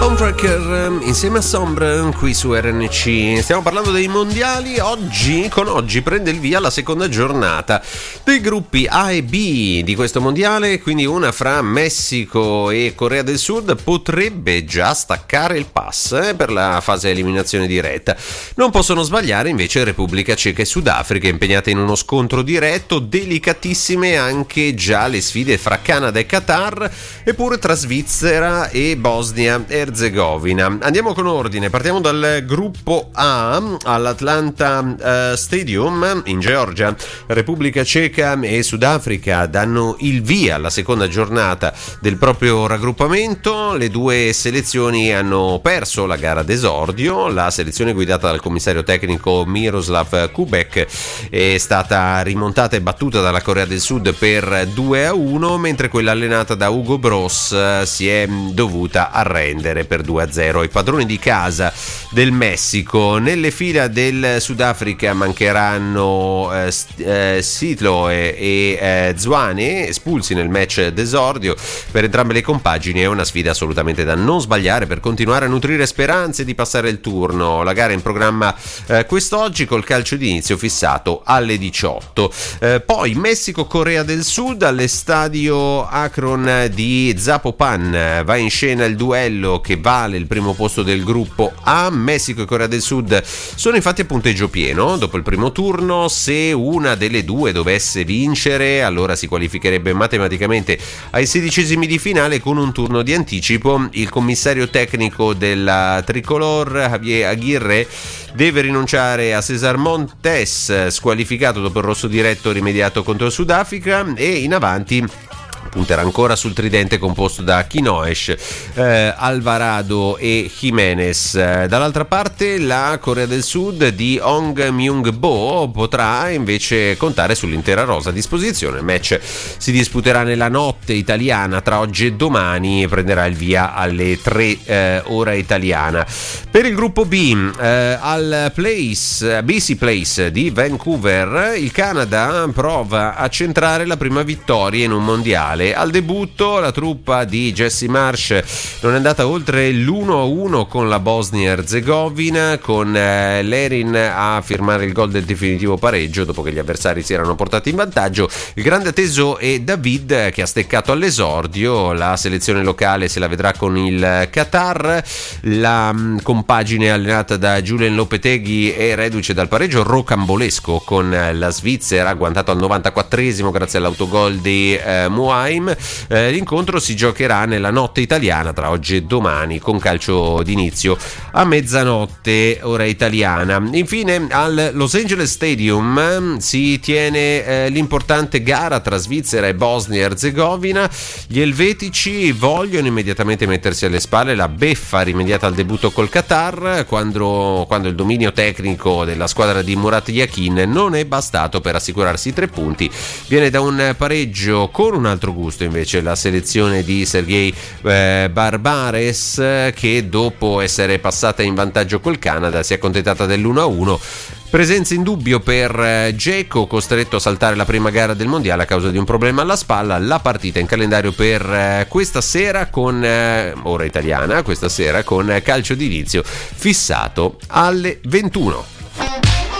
Homewrecker insieme a Sombre qui su RNC. Stiamo parlando dei mondiali. Con oggi prende il via la seconda giornata dei gruppi A e B di questo mondiale, quindi una fra Messico e Corea del Sud potrebbe già staccare il pass per la fase eliminazione diretta. Non possono sbagliare invece Repubblica Ceca e Sudafrica, impegnate in uno scontro diretto. Delicatissime anche già le sfide fra Canada e Qatar, eppure tra Svizzera e Bosnia Erzegovina. Andiamo con ordine, partiamo dal gruppo A. All'Atlanta Stadium in Georgia, Repubblica Ceca e Sudafrica danno il via alla seconda giornata del proprio raggruppamento. Le due selezioni hanno perso la gara d'esordio. La selezione guidata dal commissario tecnico Miroslav Kubek è stata rimontata e battuta dalla Corea del Sud per 2-1, mentre quella allenata da Hugo Bross si è dovuta arrendere per 2-0 ai padroni di casa del Messico. Nelle fila del Sudafrica mancheranno Sitlo e Zwane, espulsi nel match d'esordio. Per entrambe le compagini è una sfida assolutamente da non sbagliare per continuare a nutrire speranze di passare il turno. La gara è in programma quest'oggi col calcio d'inizio fissato alle 18. Poi Messico-Corea del Sud all'estadio Akron di Zapopan va in scena il duello che vale il primo posto del gruppo A. Messico e Corea del Sud sono infatti a punteggio pieno dopo il primo turno. Se una delle due dovesse vincere, allora si qualificherebbe matematicamente ai 16esimi di finale con un turno di anticipo. Il commissario tecnico della tricolor, Javier Aguirre, deve rinunciare a Cesar Montes, squalificato dopo il rosso diretto rimediato contro il Sudafrica, e in avanti punterà ancora sul tridente composto da Quinones, Alvarado e Jimenez. Dall'altra parte la Corea del Sud di Hong Myung-bo potrà invece contare sull'intera rosa a disposizione. Il match si disputerà nella notte italiana tra oggi e domani e prenderà il via alle 3 ora italiana. Per il gruppo B, al BC Place di Vancouver, il Canada prova a centrare la prima vittoria in un mondiale. Al debutto la truppa di Jesse Marsh non è andata oltre l'1-1 con la Bosnia-Erzegovina, con Lerin a firmare il gol del definitivo pareggio dopo che gli avversari si erano portati in vantaggio. Il grande atteso è David, che ha steccato all'esordio. La selezione locale se la vedrà con il Qatar. La compagine allenata da Julen Lopetegui è reduce dal pareggio rocambolesco con la Svizzera, agguantato al 94esimo grazie all'autogol di Muay. L'incontro si giocherà nella notte italiana tra oggi e domani con calcio d'inizio a mezzanotte ora italiana. Infine al Los Angeles Stadium si tiene l'importante gara tra Svizzera e Bosnia Erzegovina. Gli elvetici vogliono immediatamente mettersi alle spalle la beffa rimediata al debutto col Qatar, quando il dominio tecnico della squadra di Murat Yakin non è bastato per assicurarsi i 3 punti. Viene da un pareggio con un altro gusto invece la selezione di Sergei Barbares, che dopo essere passata in vantaggio col Canada si è accontentata dell'1-1. Presenza in dubbio per Dzeko, costretto a saltare la prima gara del mondiale a causa di un problema alla spalla. La partita in calendario per questa sera con ora italiana, questa sera con calcio d'inizio fissato alle 21.